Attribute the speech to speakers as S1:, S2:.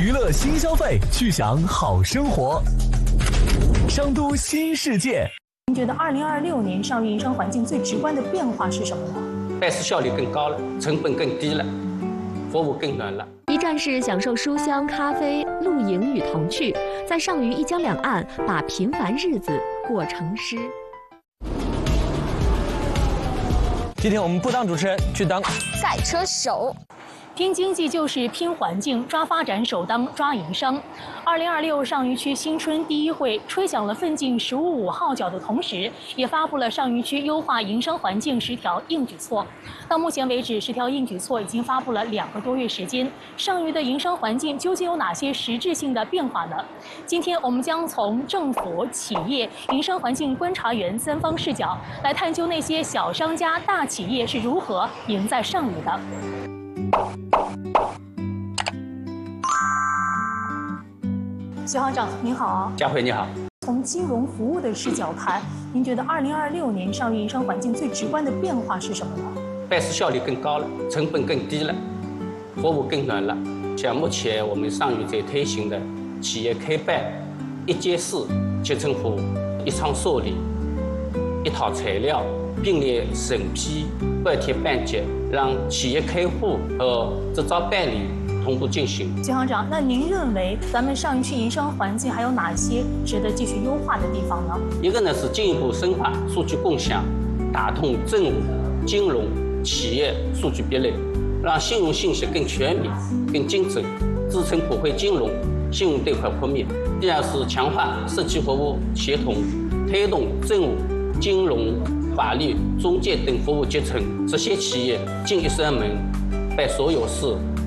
S1: 娱乐新消费，去享好生活。商都新世界。
S2: 您觉得2026年上运营商环境最直观的变化是什么呢？
S3: 办事效率更高了，成本更低了，服务更暖了。
S4: 一站式享受书香、咖啡、露营与童趣，在上虞一江两岸，把平凡日子过成诗。
S5: 今天我们不当主持人，去当
S6: 赛车手。
S2: 拼经济就是拼环境，抓发展首当抓营商。2026上虞区新春第一会吹响了奋进“15+5”号角的同时，也发布了上虞区优化营商环境10条硬举措。到目前为止，10条硬举措已经发布了2个多月时间。上虞的营商环境究竟有哪些实质性的变化呢？今天我们将从政府、企业、营商环境观察员3方视角来探究那些小商家、大企业是如何赢在上虞的。徐行长您好，
S3: 佳慧你好。
S2: 从金融服务的视角看，您觉得2026年上虞营商环境最直观的变化是什么呢？
S3: 办事效率更高了，成本更低了，服务更暖了。像目前我们上虞在推行的企业开办1接4集成服务，一场受理，一套材料，并列审批，半贴半结，让企业开户和执照办理同步进行。
S2: 徐行长，那您认为咱们上虞区营商环境还有哪些值得继续优化的地方呢？
S3: 一个呢是进一步深化数据共享，打通政务、金融、企业数据壁垒，让信用信息更全面、更精准，支撑普惠金融、信用贷款豁免。第二是强化社企服务协同，推动政务、金融、法律、中介等服务集成，这些企业进一扇门，办所有事